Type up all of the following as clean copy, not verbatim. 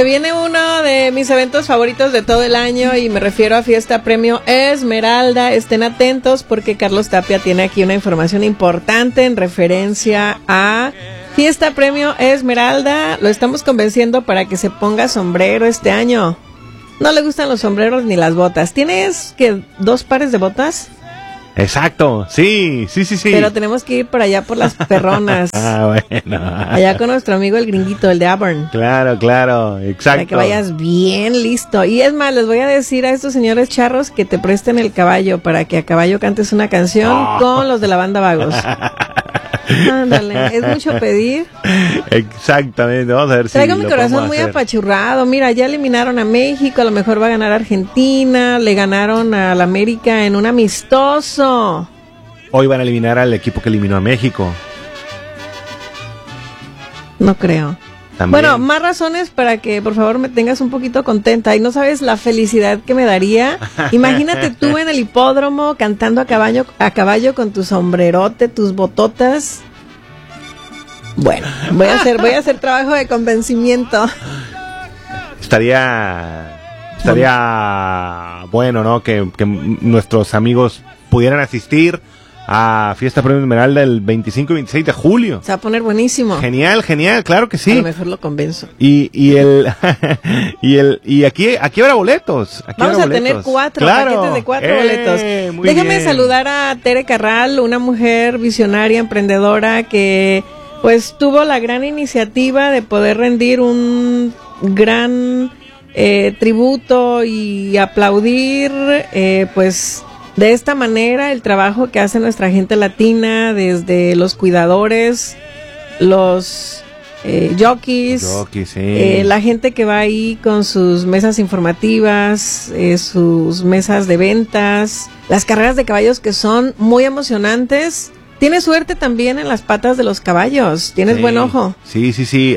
Viene uno de mis eventos favoritos de todo el año y me refiero a Fiesta Premio Esmeralda. Estén atentos porque Carlos Tapia tiene aquí una información importante en referencia a Fiesta Premio Esmeralda. Lo estamos convenciendo para que se ponga sombrero este año. No le gustan los sombreros ni las botas. ¿Tienes que 2 pares de botas? Exacto, sí. Pero tenemos que ir por allá por las perronas. Bueno. Allá con nuestro amigo el gringuito, el de Auburn. Claro, exacto. Para que vayas bien listo. Y es más, les voy a decir a estos señores charros que te presten el caballo para que a caballo cantes una canción con los de la banda Vagos. Ándale, es mucho pedir. Exactamente, vamos a ver si traigo mi corazón muy apachurrado. Mira, ya eliminaron a México, a lo mejor va a ganar Argentina, le ganaron a la América en un amistoso. Hoy van a eliminar al equipo que eliminó a México. No creo. También. Bueno, más razones para que por favor me tengas un poquito contenta. Y no sabes la felicidad que me daría. Imagínate tú en el hipódromo cantando a caballo con tu sombrerote, tus bototas. Bueno, voy a hacer trabajo de convencimiento. Estaría bueno, ¿no? Que nuestros amigos pudieran asistir a Fiesta Premio Esmeralda el 25 y 26 de julio. Se va a poner buenísimo. Genial, claro que sí. A lo mejor lo convenzo. Y aquí habrá boletos. Vamos a tener 4 paquetes de 4 boletos. Déjame saludar a Tere Carral, una mujer visionaria, emprendedora que pues tuvo la gran iniciativa de poder rendir un gran tributo y aplaudir pues de esta manera el trabajo que hace nuestra gente latina, desde los cuidadores, los jockeys, sí. La gente que va ahí con sus mesas informativas, sus mesas de ventas, las carreras de caballos que son muy emocionantes. Tienes suerte también en las patas de los caballos, tienes buen ojo. Sí.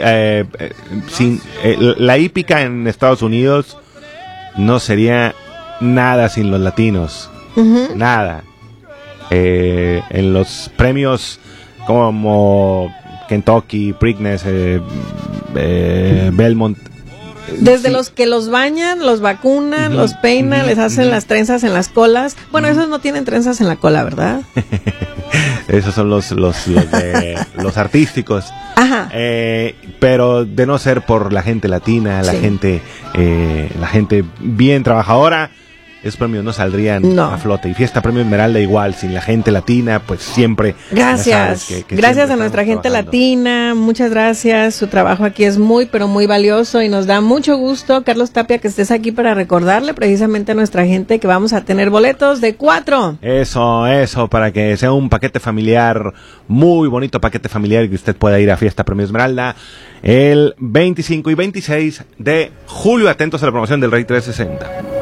La hípica en Estados Unidos no sería nada sin los latinos. Uh-huh. Nada. En los premios como Kentucky, Preakness, Belmont. Desde los que los bañan, los vacunan, uh-huh, los peinan, uh-huh, les hacen las trenzas en las colas. Bueno, esos no tienen trenzas en la cola, ¿verdad? Esos son los artísticos. Ajá. Pero de no ser por la gente latina, la gente bien trabajadora, esos premios no saldrían a flote. Y Fiesta Premio Esmeralda igual, sin la gente latina, pues siempre. Gracias. Gracias a nuestra gente latina, muchas gracias. Su trabajo aquí es muy, pero muy valioso y nos da mucho gusto, Carlos Tapia, que estés aquí para recordarle precisamente a nuestra gente que vamos a tener boletos de 4. Eso, para que sea un paquete familiar, muy bonito paquete familiar, que usted pueda ir a Fiesta Premio Esmeralda el 25 y 26 de julio. Atentos a la promoción del Rey 360.